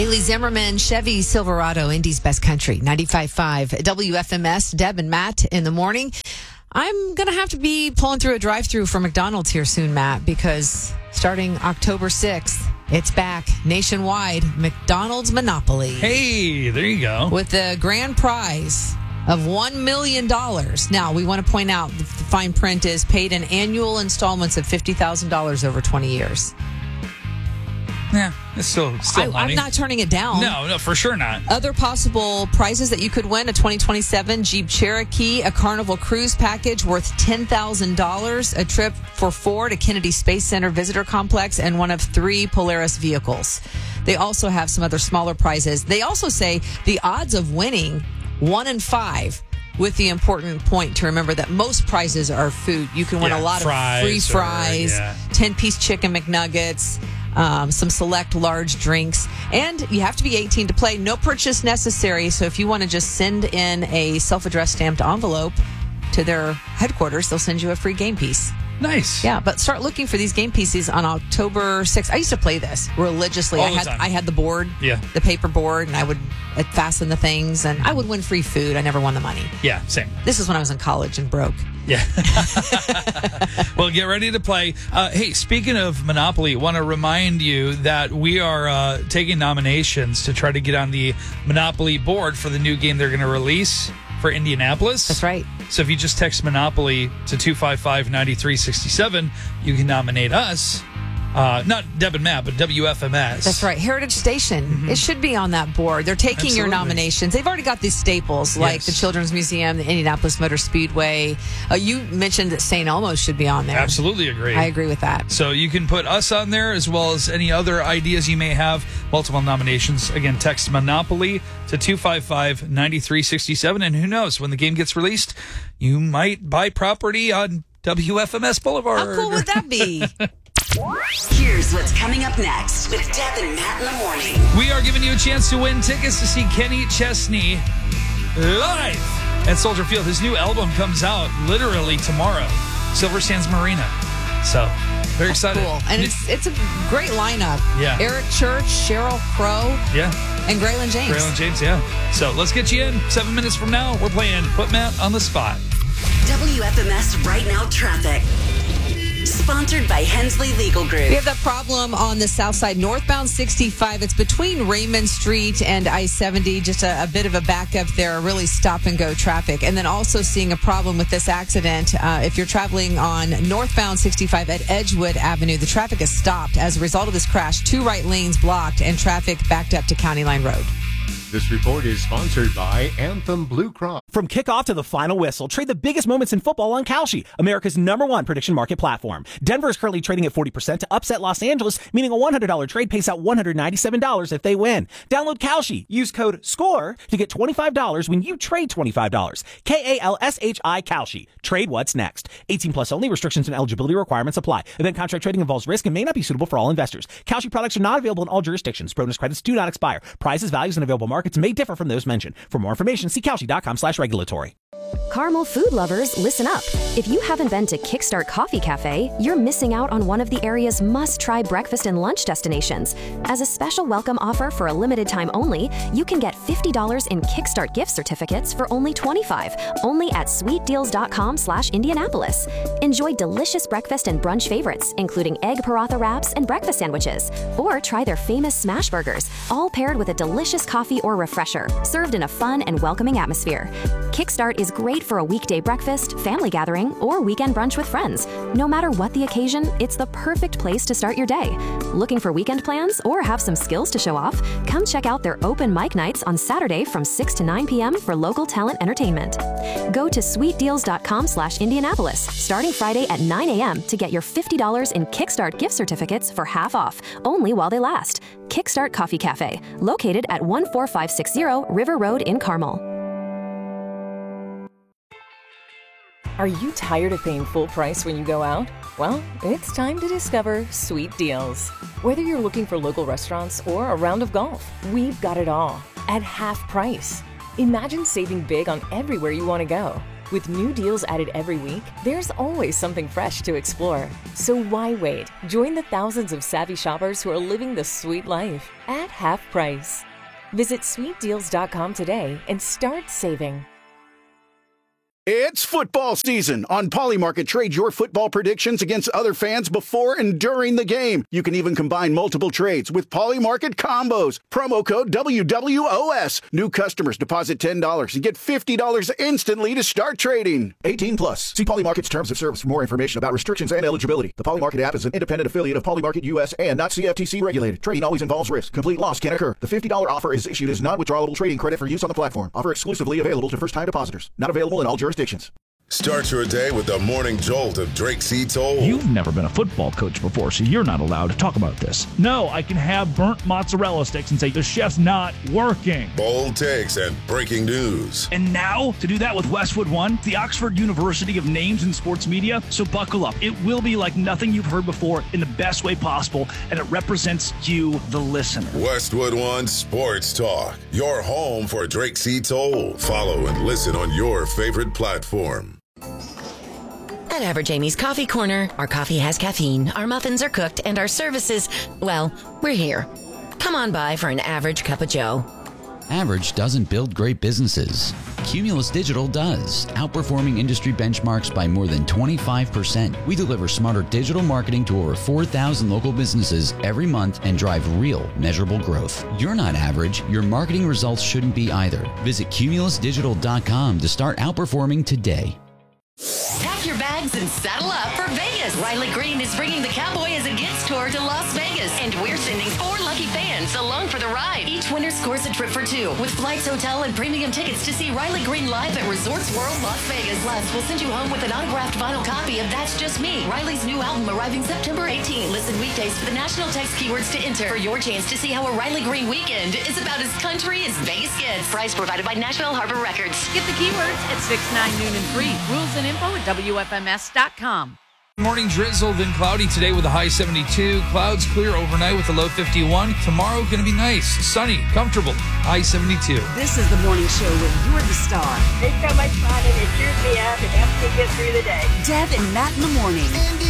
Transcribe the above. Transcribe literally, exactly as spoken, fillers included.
Bailey Zimmerman, Chevy Silverado, Indy's best country, ninety-five point five W F M S. Deb and Matt in the morning. I'm going to have to be pulling through a drive-thru for McDonald's here soon, Matt, because starting October sixth, it's back nationwide, McDonald's Monopoly. Hey, there you go. With the grand prize of one million dollars. Now, we want to point out the fine print is paid in annual installments of fifty thousand dollars over twenty years. Yeah, it's still, still I, money. I'm not turning it down. No, no, for sure not. Other possible prizes that you could win: a twenty twenty-seven Jeep Cherokee, a Carnival Cruise package worth ten thousand dollars, a trip for four to Kennedy Space Center Visitor Complex, and one of three Polaris vehicles. They also have some other smaller prizes. They also say the odds of winning one in five, with the important point to remember that most prizes are food. You can win Yeah, a lot fries of free or- fries, yeah. ten-piece chicken McNuggets, um, some select large drinks, and you have to be eighteen to play. No purchase necessary, so if you want to just send in a self-addressed stamped envelope to their headquarters, they'll send you a free game piece. Nice. Yeah, but start looking for these game pieces on October sixth. I used to play this religiously. All I the had time. I had the board, Yeah. the paper board, and I would uh, fasten the things, and I would win free food. I never won the money. Yeah, same. This is when I was in college and broke. Yeah. Well, get ready to play. Uh, hey, speaking of Monopoly, want to remind you that we are uh, taking nominations to try to get on the Monopoly board for the new game they're going to release for Indianapolis. That's right. So if you just text Monopoly to two five five, nine three six seven, you can nominate us. Uh, not Deb and Matt, but W F M S. That's right. Heritage Station. Mm-hmm. It should be on that board. They're taking your Absolutely. nominations. They've already got these staples like Yes. the Children's Museum, the Indianapolis Motor Speedway. Uh, you mentioned that Saint Elmo's should be on there. Absolutely agree. I agree with that. So you can put us on there as well as any other ideas you may have. Multiple nominations. Again, text Monopoly to two five five, nine three six seven. And who knows, when the game gets released, you might buy property on W F M S Boulevard. How cool would that be? Here's what's coming up next with Deb and Matt in the morning. We are giving you a chance to win tickets to see Kenny Chesney live at Soldier Field. His new album comes out literally tomorrow, Silver Sands Marina. So, very excited. Cool. And it's it's a great lineup. Yeah. Eric Church, Cheryl Crow, Yeah. and Graylin James. Braylon James, yeah. So, let's get you in. Seven minutes from now, we're playing Put Matt on the Spot. W F M S Right Now Traffic. Sponsored by Hensley Legal Group. We have that problem on the south side, northbound sixty-five. It's between Raymond Street and I seventy. Just a, a bit of a backup there, really stop and go traffic. And then also seeing a problem with this accident. Uh, if you're traveling on northbound sixty-five at Edgewood Avenue, the traffic is stopped as a result of this crash. Two right lanes blocked and traffic backed up to County Line Road. This report is sponsored by Anthem Blue Cross. From kickoff to the final whistle, trade the biggest moments in football on Kalshi, America's number one prediction market platform. Denver is currently trading at forty percent to upset Los Angeles, meaning a one hundred dollars trade pays out one hundred ninety-seven dollars if they win. Download Kalshi. Use code SCORE to get twenty-five dollars when you trade twenty-five dollars. K A L S H I Kalshi. Trade what's next. eighteen plus only. Restrictions and eligibility requirements apply. Event contract trading involves risk and may not be suitable for all investors. Kalshi products are not available in all jurisdictions. Bonus credits do not expire. Prices, values, and available markets may differ from those mentioned. For more information, see Kalshi.com slash regulatory. Caramel food lovers, listen up. If you haven't been to Kickstart Coffee Cafe, you're missing out on one of the area's must-try breakfast and lunch destinations. As a special welcome offer for a limited time only, you can get fifty dollars in Kickstart gift certificates for only twenty-five dollars, only at sweetdeals.com slash Indianapolis. Enjoy delicious breakfast and brunch favorites, including egg paratha wraps and breakfast sandwiches. Or try their famous smash burgers, all paired with a delicious coffee or refresher, served in a fun and welcoming atmosphere. Kickstart is great for a weekday breakfast, family gathering, or weekend brunch with friends. No matter what the occasion, it's the perfect place to start your day. Looking for weekend plans or have some skills to show off? Come check out their open mic nights on Saturday from six to nine p.m. for local talent entertainment. Go to sweetdeals.com slash Indianapolis starting Friday at nine a.m. to get your fifty dollars in Kickstart gift certificates for half off, only while they last. Kickstart Coffee Cafe, located at one four five six zero River Road in Carmel. Are you tired of paying full price when you go out? Well, it's time to discover Sweet Deals. Whether you're looking for local restaurants or a round of golf, we've got it all at half price. Imagine saving big on everywhere you want to go. With new deals added every week, there's always something fresh to explore. So why wait? Join the thousands of savvy shoppers who are living the sweet life at half price. Visit sweet deals dot com today and start saving. It's football season. On Polymarket, trade your football predictions against other fans before and during the game. You can even combine multiple trades with Polymarket combos. Promo code W W O S. New customers deposit ten dollars and get fifty dollars instantly to start trading. eighteen plus. See Polymarket's terms of service for more information about restrictions and eligibility. The Polymarket app is an independent affiliate of Polymarket U S and not C F T C regulated. Trading always involves risk. Complete loss can occur. The fifty dollars offer is issued as non-withdrawable trading credit for use on the platform. Offer exclusively available to first-time depositors. Not available in all jurisdictions. Start your day with the morning jolt of Drake C. Toll. You've never been a football coach before, so you're not allowed to talk about this. No, I can have burnt mozzarella sticks and say the chef's not working. Bold takes and breaking news. And now, to do that with Westwood One, the Oxford University of names in sports media. So buckle up. It will be like nothing you've heard before in the best way possible, and it represents you, the listener. Westwood One Sports Talk, your home for Drake C. Toll. Follow and listen on your favorite platform. At Average Amy's Coffee Corner, our coffee has caffeine, our muffins are cooked, and our services, well, we're here. Come on by for an average cup of joe. Average doesn't build great businesses. Cumulus Digital does, outperforming industry benchmarks by more than twenty-five percent. We deliver smarter digital marketing to over four thousand local businesses every month and drive real, measurable growth. You're not average. Your marketing results shouldn't be either. Visit cumulus digital dot com to start outperforming today. Pack your bags and saddle up for Vegas. Riley Green is bringing the Cowboy as a Gets tour to Las Vegas, and we're sending four lucky fans along for the ride. Each winner scores a trip for two, with flights, hotel, and premium tickets to see Riley Green live at Resorts World Las Vegas. Plus, we'll send you home with an autographed vinyl copy of That's Just Me, Riley's new album arriving September eighteenth. Listen weekdays for the national text keywords to enter for your chance to see how a Riley Green weekend is about as country as Vegas gets. Prize provided by Nashville Harbor Records. Get the keywords at six, nine, noon, and three. Rules and info at W F M S dot com. Morning drizzle, then cloudy today with a high seventy-two. Clouds clear overnight with a low fifty-one. Tomorrow going to be nice, sunny, comfortable, high seventy-two. This is the morning show when you're the star. It's so much fun and it cheers me up and helps me get through the day. Dev and Matt in the morning.